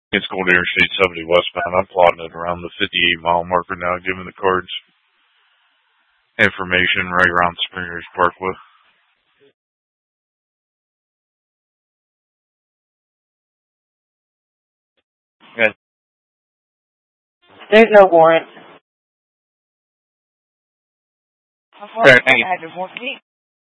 It's going to Interstate 70 westbound. I'm plotting it around the 58-mile marker now, giving the cards information right around Springer's Parkway. Good. There's no warrant. Okay, thank you.